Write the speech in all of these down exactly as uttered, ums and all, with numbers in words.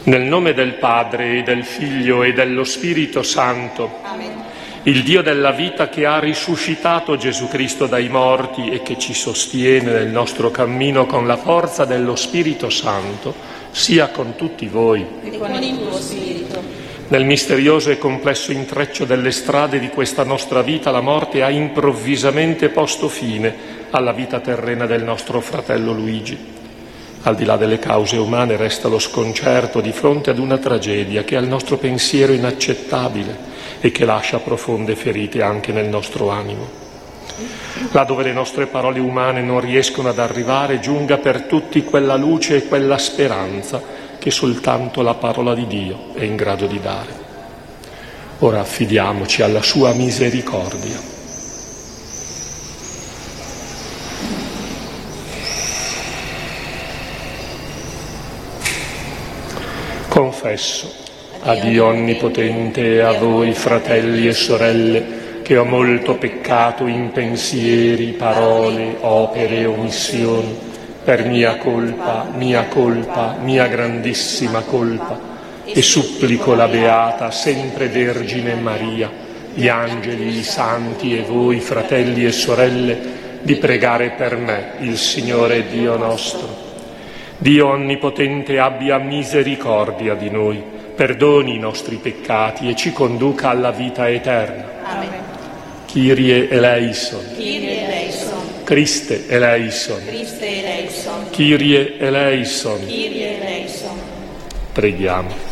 Nel nome del Padre, e del Figlio, e dello Spirito Santo. Amen. Il Dio della vita, che ha risuscitato Gesù Cristo dai morti e che ci sostiene nel nostro cammino con la forza dello Spirito Santo, sia con tutti voi. E con il tuo spirito. Nel misterioso e complesso intreccio delle strade di questa nostra vita, la morte ha improvvisamente posto fine alla vita terrena del nostro fratello Luigi. Al di là delle cause umane resta lo sconcerto di fronte ad una tragedia che è al nostro pensiero inaccettabile e che lascia profonde ferite anche nel nostro animo. Là dove le nostre parole umane non riescono ad arrivare, giunga per tutti quella luce e quella speranza che soltanto la parola di Dio è in grado di dare. Ora affidiamoci alla sua misericordia. Confesso a Dio Onnipotente e a voi, fratelli e sorelle, che ho molto peccato in pensieri, parole, opere e omissioni, per mia colpa, mia colpa, mia grandissima colpa, e supplico la Beata, sempre Vergine Maria, gli angeli, i santi e voi, fratelli e sorelle, di pregare per me il Signore Dio nostro. Dio Onnipotente abbia misericordia di noi, perdoni i nostri peccati e ci conduca alla vita eterna. Amen. Kyrie eleison. Kyrie eleison. Christe eleison. Christe eleison. Kyrie eleison. Kyrie eleison. Preghiamo.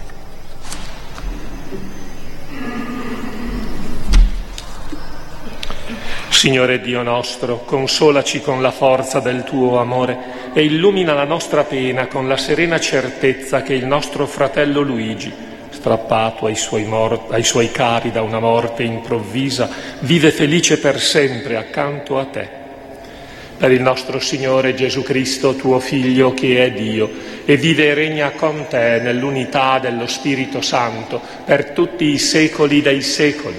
Signore Dio nostro, consolaci con la forza del tuo amore e illumina la nostra pena con la serena certezza che il nostro fratello Luigi, strappato ai suoi, mor- ai suoi cari da una morte improvvisa, vive felice per sempre accanto a te. Per il nostro Signore Gesù Cristo, tuo Figlio, che è Dio, e vive e regna con te nell'unità dello Spirito Santo, per tutti i secoli dei secoli.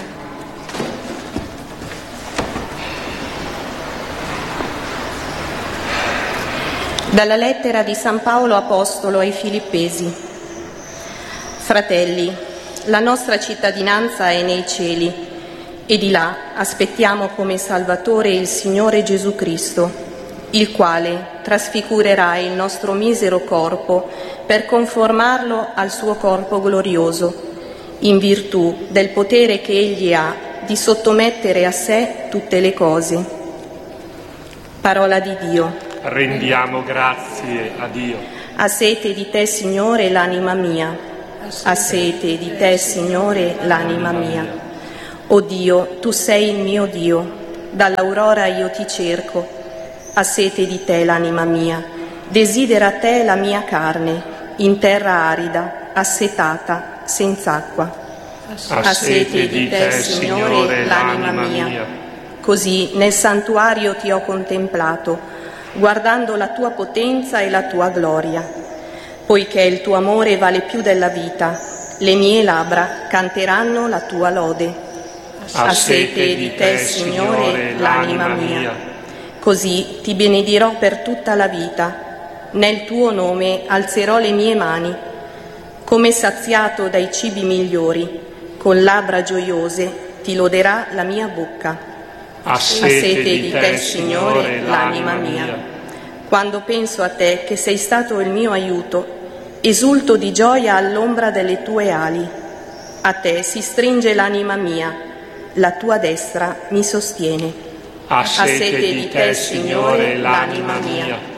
Dalla lettera di San Paolo Apostolo ai Filippesi. Fratelli, la nostra cittadinanza è nei cieli e di là aspettiamo come Salvatore il Signore Gesù Cristo, il quale trasfigurerà il nostro misero corpo per conformarlo al suo corpo glorioso, in virtù del potere che Egli ha di sottomettere a sé tutte le cose. Parola di Dio. Rendiamo grazie a Dio. Ha sete di te, Signore, l'anima mia. Ha sete di te, Signore, l'anima mia. O Dio, tu sei il mio Dio, dall'aurora io ti cerco. Ha sete di te l'anima mia, desidera te la mia carne, in terra arida, assetata, senza acqua. Ha sete di te, Signore, l'anima mia. Così nel santuario ti ho contemplato, guardando la tua potenza e la tua gloria. Poiché il tuo amore vale più della vita, le mie labbra canteranno la tua lode. Ha sete di te, Signore, l'anima mia. Così ti benedirò per tutta la vita. Nel tuo nome alzerò le mie mani. Come saziato dai cibi migliori, con labbra gioiose ti loderà la mia bocca. Ha sete di te, Signore, l'anima mia. Quando penso a te, che sei stato il mio aiuto, esulto di gioia all'ombra delle tue ali. A te si stringe l'anima mia, la tua destra mi sostiene. Ha sete di te, Signore, l'anima mia.